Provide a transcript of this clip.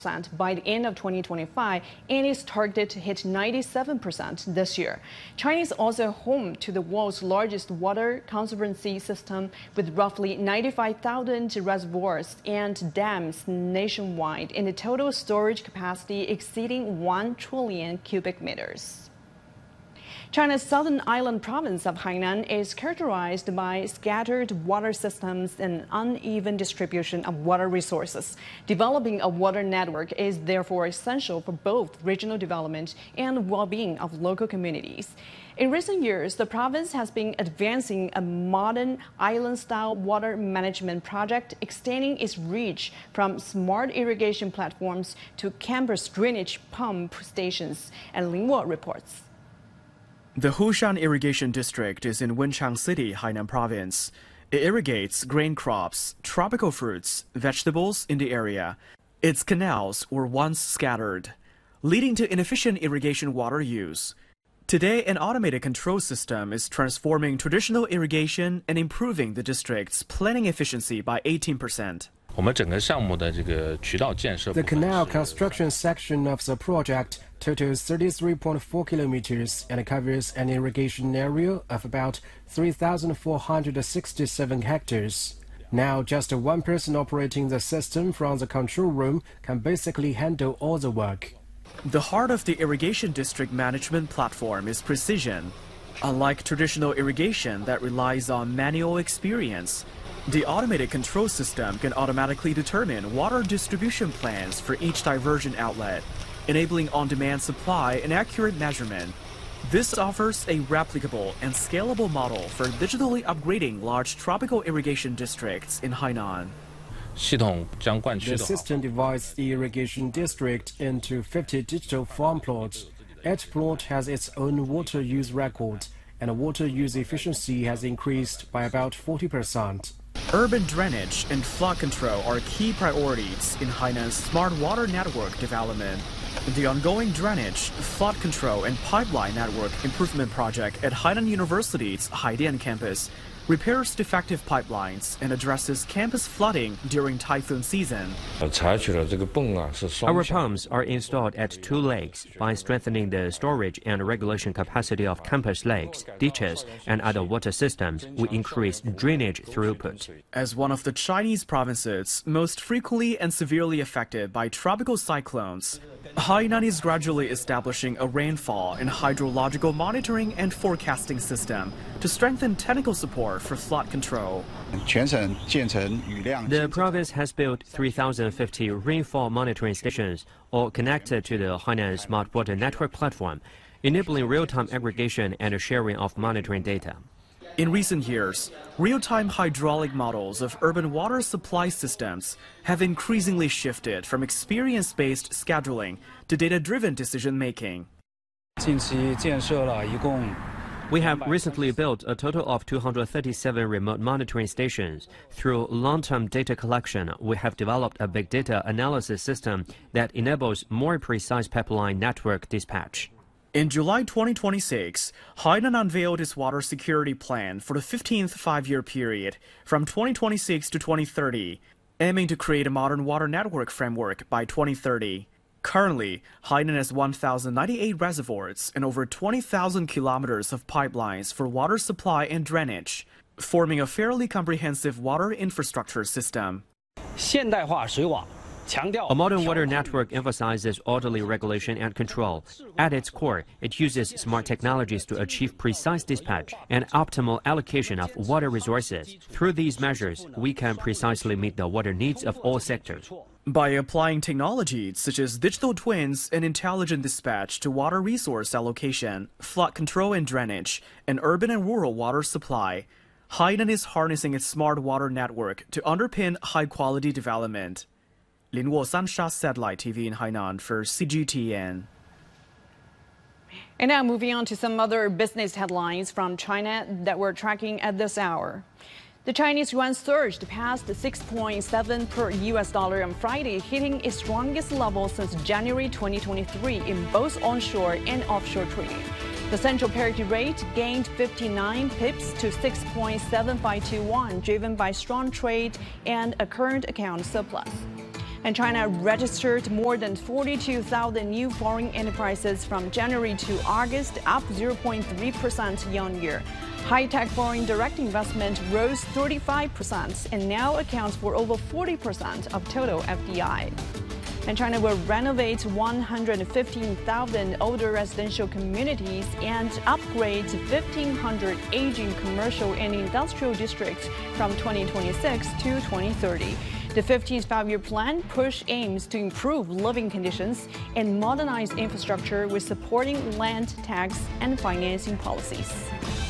by the end of 2025 and is targeted to hit 97% this year. China is also home to the world's largest water conservancy system with roughly 95,000 reservoirs and dams nationwide and a total storage capacity exceeding 1 trillion cubic meters. China's southern island province of Hainan is characterized by scattered water systems and uneven distribution of water resources. Developing a water network is therefore essential for both regional development and well-being of local communities. In recent years, the province has been advancing a modern island-style water management project, extending its reach from smart irrigation platforms to campus drainage pump stations, and Lin Wo reports. The Hushan Irrigation District is in Wenchang City, Hainan Province. It irrigates grain crops, tropical fruits, vegetables in the area. Its canals were once scattered, leading to inefficient irrigation water use. Today, an automated control system is transforming traditional irrigation and improving the district's planning efficiency by 18%. The canal construction section of the project totals 33.4 kilometers and covers an irrigation area of about 3,467 hectares. Now, just one person operating the system from the control room can basically handle all the work. The heart of the irrigation district management platform is precision. Unlike traditional irrigation that relies on manual experience, the automated control system can automatically determine water distribution plans for each diversion outlet, enabling on-demand supply and accurate measurement. This offers a replicable and scalable model for digitally upgrading large tropical irrigation districts in Hainan. The system divides the irrigation district into 50 digital farm plots. Each plot has its own water use record, and water use efficiency has increased by about 40%. Urban drainage and flood control are key priorities in Hainan's smart water network development. The ongoing drainage, flood control, and pipeline network improvement project at Hainan University's Haidian campus repairs defective pipelines and addresses campus flooding during typhoon season. Our pumps are installed at 2 lakes by strengthening the storage and regulation capacity of campus lakes, ditches, and other water systems. We increase drainage throughput. As one of the Chinese provinces most frequently and severely affected by tropical cyclones, Hainan is gradually establishing a rainfall and hydrological monitoring and forecasting system to strengthen technical support for flood control. The province has built 3,050 rainfall monitoring stations, all connected to the Hainan Smart Water Network platform, enabling real-time aggregation and sharing of monitoring data. In recent years, real-time hydraulic models of urban water supply systems have increasingly shifted from experience-based scheduling to data-driven decision-making. We have recently built a total of 237 remote monitoring stations. Through long-term data collection, we have developed a big data analysis system that enables more precise pipeline network dispatch. In July 2026, Hainan unveiled its water security plan for the 15th five-year period from 2026 to 2030, aiming to create a modern water network framework by 2030. Currently, Hainan has 1,098 reservoirs and over 20,000 kilometers of pipelines for water supply and drainage, forming a fairly comprehensive water infrastructure system. A modern water network emphasizes orderly regulation and control. At its core, it uses smart technologies to achieve precise dispatch and optimal allocation of water resources. Through these measures, we can precisely meet the water needs of all sectors. By applying technologies such as digital twins and intelligent dispatch to water resource allocation, flood control and drainage, and urban and rural water supply, Hainan is harnessing its smart water network to underpin high-quality development. Lin Wo, Sansha Satellite TV in Hainan for CGTN. And now moving on to some other business headlines from China that we're tracking at this hour. The Chinese yuan surged past 6.7 per US dollar on Friday, hitting its strongest level since January 2023 in both onshore and offshore trading. The central parity rate gained 59 pips to 6.752 yuan, driven by strong trade and a current account surplus. And China registered more than 42,000 new foreign enterprises from January to August, up 0.3% year-on-year. High-tech foreign direct investment rose 35% and now accounts for over 40% of total FDI. And China will renovate 115,000 older residential communities and upgrade 1,500 aging commercial and industrial districts from 2026 to 2030. The 15th five-year plan aims to improve living conditions and modernize infrastructure with supporting land, tax, and financing policies.